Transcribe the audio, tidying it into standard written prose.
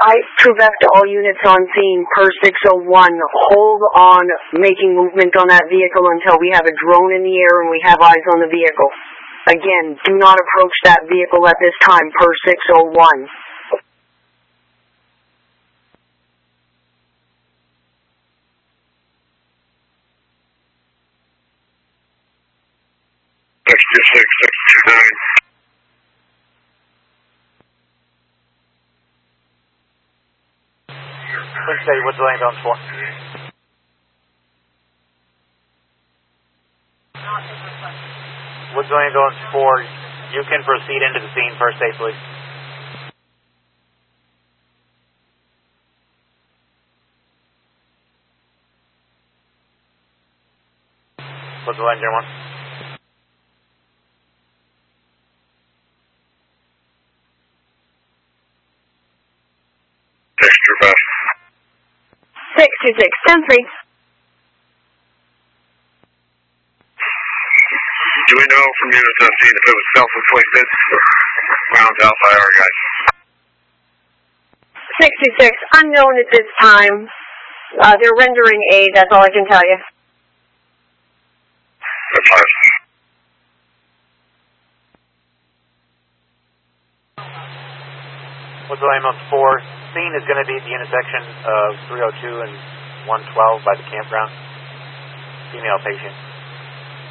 True back to all units on scene per 601. Hold on making movement on that vehicle until we have a drone in the air and we have eyes on the vehicle. Again, do not approach that vehicle at this time per 601. Twin City, what's the ambulance for? Woods ambulance 4, you can proceed into the scene first aid, please. Woods engine 1. Extra fast. 626, 10-3. Do we know from units I've seen if it was self-inflicted or wound out by our guys? 626, unknown at this time. They're rendering aid, that's all I can tell you. That's fine. Woods ambulance 4, scene is going to be at the intersection of 302 and 112 by the campground. Female patient.